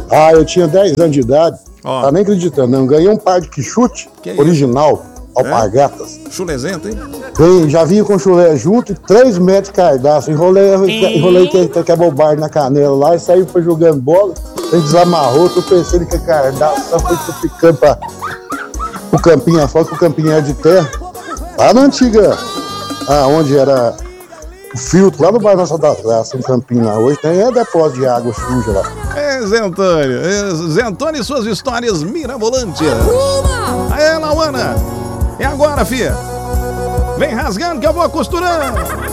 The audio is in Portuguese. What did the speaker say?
Ah, eu tinha 10 anos de idade. Ó. Tá nem acreditando, não. Ganhei um par de quichute original, alpargatas. Chulezento, hein? Já vinha com chulé junto e 3 metros de cardaço. Enrolei que é bobagem na canela lá e saí foi jogando bola. Ele desamarrou, tô pensando que é cardaço, só foi ficando pra o campinho afora, que o campinho era de terra. Lá na antiga, onde era o filtro, lá no bairro Nossa das Graças, um campinho lá. Hoje tem depósito de água suja lá. Zé Antônio. Zé Antônio e suas histórias mirabolantes. Aê, Lauana. É agora, fia. Vem rasgando que eu vou costurando.